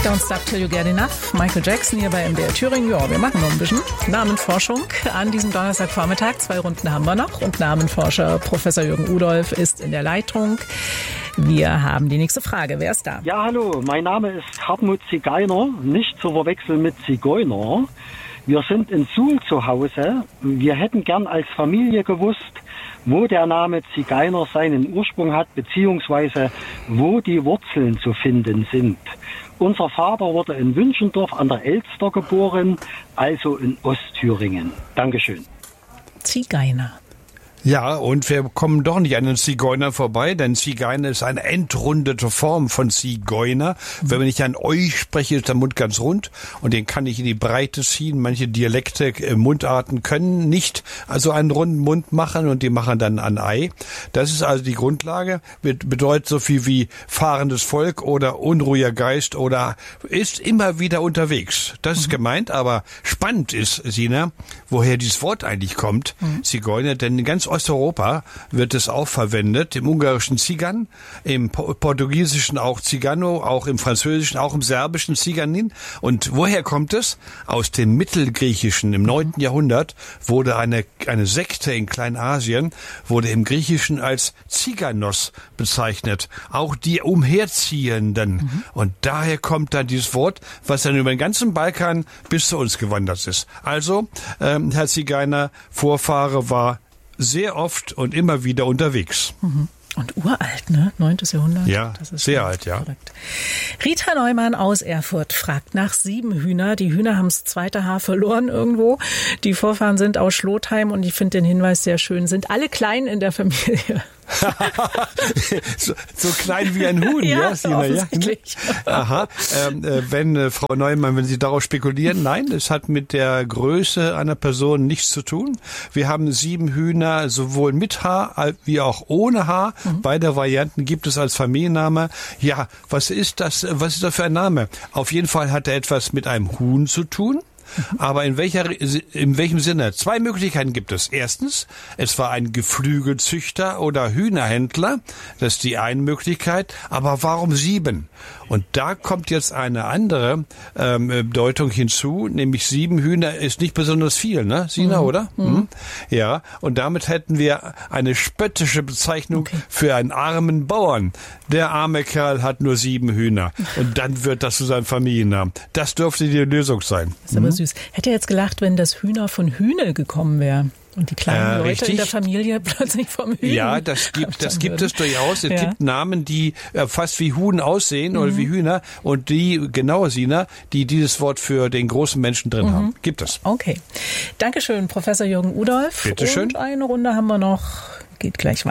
Don't Stop Till You Get Enough. Michael Jackson hier bei MDR Thüringen. Ja, wir machen noch ein bisschen Namenforschung an diesem Donnerstagvormittag. 2 Runden haben wir noch und Namenforscher Professor Jürgen Udolph ist in der Leitung. Wir haben die nächste Frage. Wer ist da? Ja, hallo. Mein Name ist Hartmut Ziegeiner, nicht zu verwechseln mit Zigeuner. Wir sind in Suhl zu Hause. Wir hätten gern als Familie gewusst, wo der Name Ziegeiner seinen Ursprung hat, beziehungsweise wo die Wurzeln zu finden sind. Unser Vater wurde in Wünschendorf an der Elster geboren, also in Ostthüringen. Dankeschön. Ziegeiner. Ja, und wir kommen doch nicht an den Zigeuner vorbei, denn Zigeuner ist eine entrundete Form von Zigeuner. Wenn ich an euch spreche, ist der Mund ganz rund und den kann ich in die Breite ziehen. Manche Dialekte, Mundarten können nicht also einen runden Mund machen und die machen dann ein Ei. Das ist also die Grundlage, bedeutet so viel wie fahrendes Volk oder unruhiger Geist oder ist immer wieder unterwegs. Das ist gemeint, aber spannend ist, Sina, woher dieses Wort eigentlich kommt, Zigeuner, denn in ganz Osteuropa wird es auch verwendet, im ungarischen Zigan, im portugiesischen auch Zigano, auch im französischen, auch im serbischen Ziganin. Und woher kommt es? Aus dem Mittelgriechischen. Im 9. Jahrhundert wurde eine Sekte in Kleinasien, wurde im Griechischen als Ziganos bezeichnet. Auch die Umherziehenden. Und daher kommt dann dieses Wort, was dann über den ganzen Balkan bis zu uns gewandert ist. Also, Herr Zigeuner, Vorfahre war sehr oft und immer wieder unterwegs. Und uralt, ne? 9. Jahrhundert. Ja, das ist sehr alt, ja. Verrückt. Rita Neumann aus Erfurt fragt nach 7 Hühner. Die Hühner haben das zweite Haar verloren irgendwo. Die Vorfahren sind aus Schlotheim und ich finde den Hinweis sehr schön. Sind alle klein in der Familie. so klein wie ein Huhn, ja, Sina, offensichtlich. Ja. Aha. Wenn Frau Neumann, wenn Sie darauf spekulieren, nein, es hat mit der Größe einer Person nichts zu tun. Wir haben 7 Hühner, sowohl mit Haar wie auch ohne Haar. Beide Varianten gibt es als Familienname. Ja, was ist das? Was ist das für ein Name? Auf jeden Fall hat er etwas mit einem Huhn zu tun. Aber in welchem Sinne? 2 Möglichkeiten gibt es. Erstens, es war ein Geflügelzüchter oder Hühnerhändler. Das ist die eine Möglichkeit. Aber warum 7? Und da kommt jetzt eine andere Bedeutung hinzu, nämlich 7 Hühner ist nicht besonders viel, ne, Sina, oder? Ja, und damit hätten wir eine spöttische Bezeichnung für einen armen Bauern. Der arme Kerl hat nur 7 Hühner. Und dann wird das zu seinem Familiennamen. Das dürfte die Lösung sein. Das ist aber süß. Hätte jetzt gelacht, wenn das Hühner von Hühnel gekommen wäre. Und die kleinen Leute richtig. In der Familie plötzlich vom Hühn. Ja, das gibt es durchaus. Es gibt Namen, die fast wie Huhn aussehen oder wie Hühner und die, genau, Sina, die dieses Wort für den großen Menschen drin haben. Gibt es. Okay. Dankeschön, Professor Jürgen Udolph. Bitte schön. Und eine Runde haben wir noch. Geht gleich weiter.